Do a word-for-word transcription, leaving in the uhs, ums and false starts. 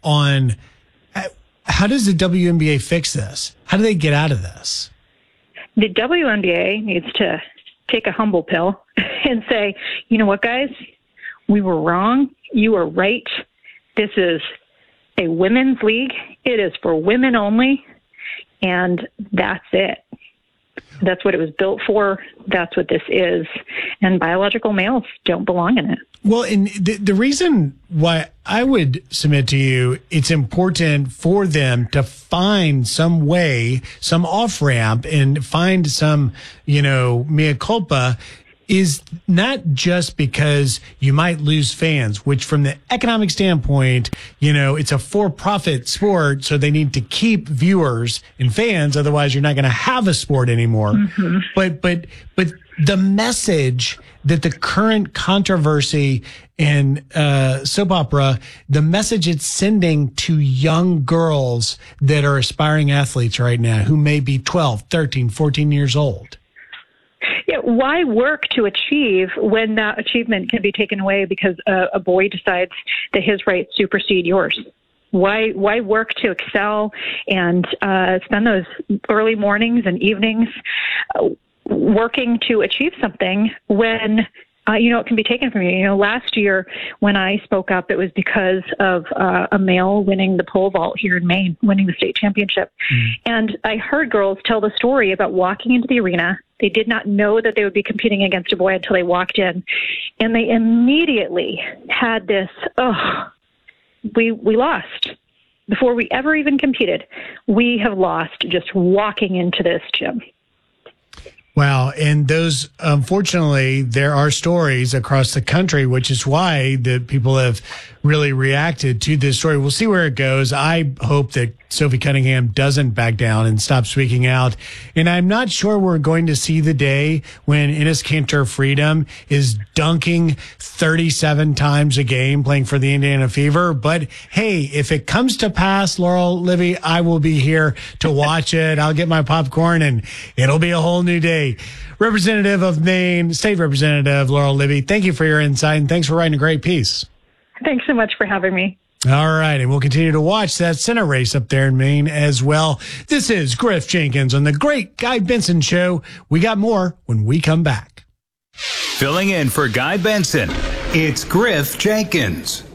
on uh, how does the W N B A fix this? How do they get out of this? The W N B A needs to take a humble pill and say, you know what, guys, we were wrong. You were right. This is a women's league. It is for women only. And that's it. That's what it was built for. That's what this is. And biological males don't belong in it. Well, and the, the reason why I would submit to you, it's important for them to find some way, some off ramp and find some, you know, mea culpa is not just because you might lose fans, which from the economic standpoint, you know, it's a for-profit sport, so they need to keep viewers and fans. Otherwise, you're not going to have a sport anymore. Mm-hmm. But, but, but the message that the current controversy in uh, soap opera, the message it's sending to young girls that are aspiring athletes right now who may be twelve, thirteen, fourteen years old. Yeah, why work to achieve when that achievement can be taken away because a, a boy decides that his rights supersede yours? Why why work to excel and uh, spend those early mornings and evenings uh, working to achieve something when uh, you know it can be taken from you? You know, last year when I spoke up, it was because of uh, a male winning the pole vault here in Maine, winning the state championship, mm. and I heard girls tell the story about walking into the arena. They did not know that they would be competing against a boy until they walked in. And they immediately had this, oh, we we lost. Before we ever even competed, we have lost just walking into this gym. Wow. And those, unfortunately, there are stories across the country, which is why the people have really reacted to this story. We'll see where it goes. I hope that Sophie Cunningham doesn't back down and stop speaking out. And I'm not sure we're going to see the day when Enes Kanter Freedom is dunking thirty-seven times a game playing for the Indiana Fever. But hey, if it comes to pass, Laurel Libby, I will be here to watch it. I'll get my popcorn and it'll be a whole new day. Representative of Maine, State Representative Laurel Libby, thank you for your insight and thanks for writing a great piece. Thanks so much for having me. All right, and we'll continue to watch that Senate race up there in Maine as well. This is Griff Jenkins on the Great Guy Benson Show. We got more when we come back. Filling in for Guy Benson, it's Griff Jenkins.